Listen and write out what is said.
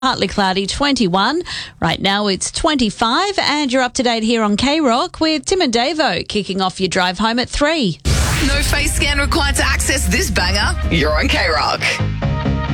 Partly cloudy, 21. Right now it's 25 and you're up to date here on K-Rock with Tim and Davo kicking off your drive home at 3. No face scan required to access this banger. You're on K-Rock.